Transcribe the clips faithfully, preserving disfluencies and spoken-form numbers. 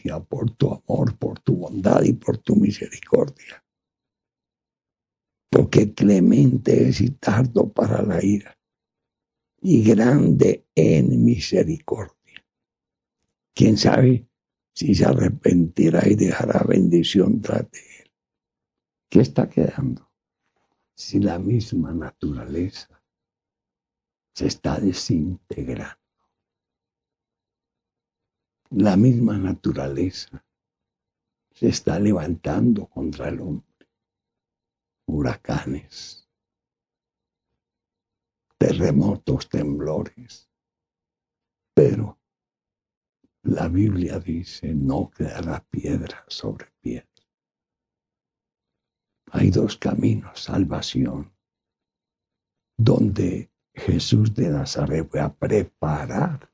gracia, por tu amor, por tu bondad y por tu misericordia. Porque clemente es y tardo para la ira, y grande en misericordia. ¿Quién sabe si se arrepentirá y dejará bendición tras de él? ¿Qué está quedando? Si la misma naturaleza se está desintegrando. La misma naturaleza se está levantando contra el hombre. Huracanes, terremotos, temblores. Pero la Biblia dice, no quedará piedra sobre piedra. Hay dos caminos, salvación, donde Jesús de Nazaret fue a preparar.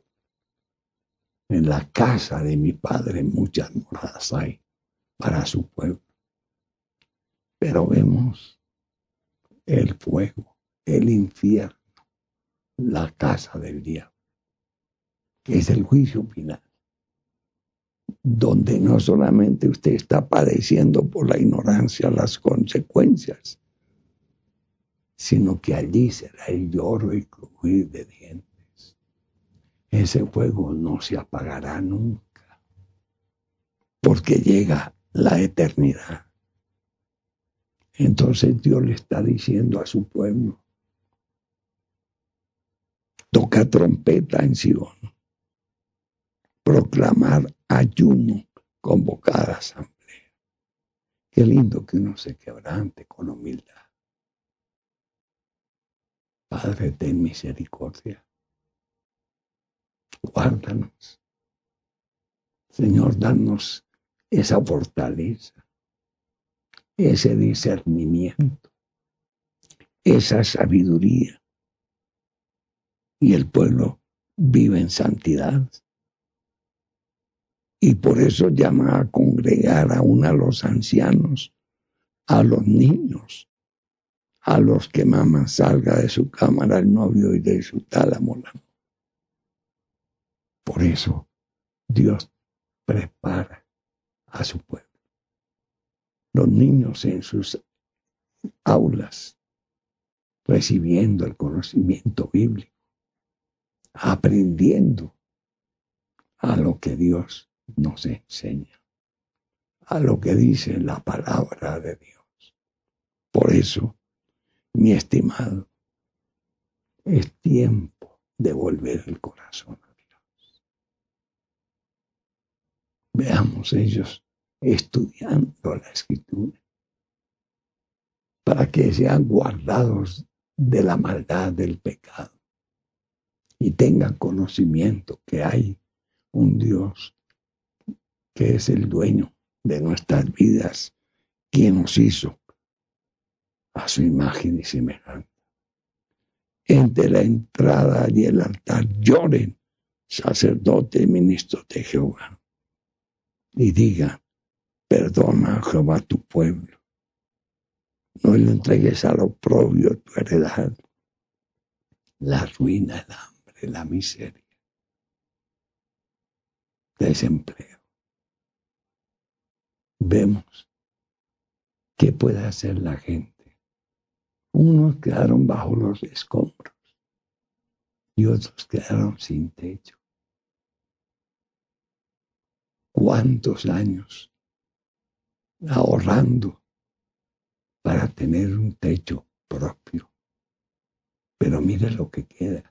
En la casa de mi Padre muchas moradas hay para su pueblo. Pero vemos el fuego, el infierno, la casa del diablo, que es el juicio final, donde no solamente usted está padeciendo por la ignorancia las consecuencias, sino que allí será el lloro y crujir de dientes. Ese fuego no se apagará nunca, porque llega la eternidad. Entonces Dios le está diciendo a su pueblo, toca trompeta en Sion, proclamar ayuno, convocar asamblea. Qué lindo que uno se quebrante con humildad. Padre, ten misericordia. Guárdanos. Señor, danos esa fortaleza, ese discernimiento, esa sabiduría. Y el pueblo vive en santidad. Y por eso llama a congregar aún a los ancianos, a los niños, a los que mamá salga de su cámara el novio y de su tálamo la. Por eso Dios prepara a su pueblo. Los niños en sus aulas, recibiendo el conocimiento bíblico, aprendiendo a lo que Dios nos enseña, a lo que dice la palabra de Dios. Por eso, mi estimado, es tiempo de volver el corazón a Dios. Veamos ellos estudiando la Escritura para que sean guardados de la maldad del pecado y tengan conocimiento que hay un Dios que es el dueño de nuestras vidas, quien nos hizo a su imagen y semejanza. Entre la entrada y el altar lloren sacerdotes y ministros de Jehová y digan, perdona a Jehová tu pueblo, no le entregues al oprobio tu heredad, la ruina, el hambre, la miseria, desempleo. Vemos qué puede hacer la gente. Unos quedaron bajo los escombros y otros quedaron sin techo. ¿Cuántos años ahorrando para tener un techo propio? Pero mire lo que queda.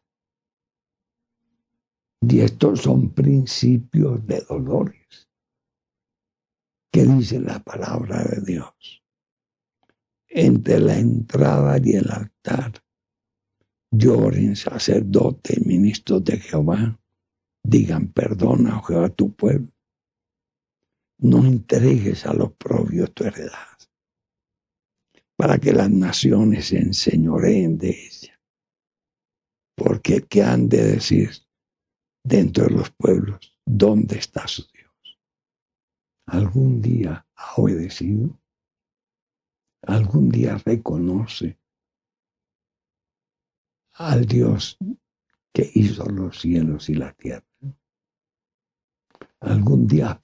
Y estos son principios de dolores. ¿Qué dice la palabra de Dios? Entre la entrada y el altar lloren sacerdotes y ministros de Jehová, digan perdona, oh Jehová, tu pueblo. No entregues a los propios tu heredad, para que las naciones se enseñoreen de ella. Porque ¿qué han de decir dentro de los pueblos? ¿Dónde está su Dios? ¿Algún día ha obedecido? ¿Algún día reconoce al Dios que hizo los cielos y la tierra? ¿Algún día